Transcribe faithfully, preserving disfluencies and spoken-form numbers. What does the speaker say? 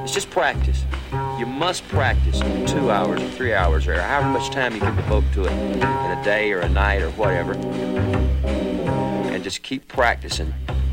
It's just practice. You must practice two hours or three hours or however much time you can devote to it in a day or a night or whatever. And just keep practicing